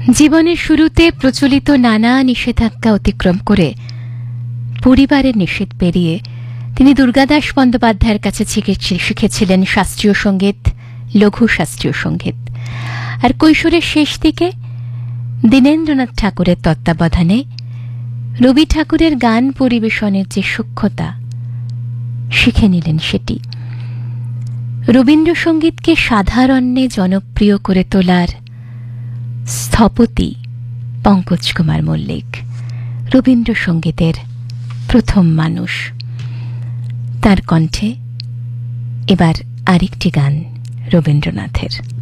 জীবনের শুরুতে প্রচলিত নানা নিষেধাজ্ঞা অতিক্রম করে পরিবারের নিষেধ পেরিয়ে তিনি দুর্গাদাস বন্দ্যোপাধ্যায়ের কাছে শিখেছিলেন শাস্ত্রীয় সঙ্গীত, লঘু শাস্ত্রীয় সঙ্গীত। আর কৈশোরের শেষ দিকে দীনেন্দ্রনাথ ঠাকুরের তত্ত্বাবধানে রবি ঠাকুরের গান পরিবেশনের যে সূক্ষ্মতা শিখে নিলেন সেটি। রবীন্দ্রসঙ্গীতকে সাধারণ্যে জনপ্রিয় করে তোলার স্থপতি পঙ্কজ কুমার মল্লিক, রবীন্দ্রসঙ্গীতের প্রথম মানুষ। তার কণ্ঠে এবার আরেকটি গান রবীন্দ্রনাথের।